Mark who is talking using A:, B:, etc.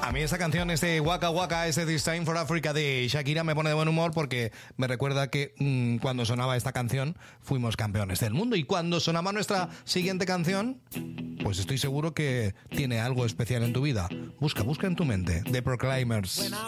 A: A mí esta canción, este Waka Waka, este This Time for Africa de Shakira me pone de buen humor porque me recuerda que cuando sonaba esta canción fuimos campeones del mundo, y cuando sonaba nuestra siguiente canción, pues estoy seguro que tiene algo especial en tu vida. Busca en tu mente. The Proclaimers.
B: When I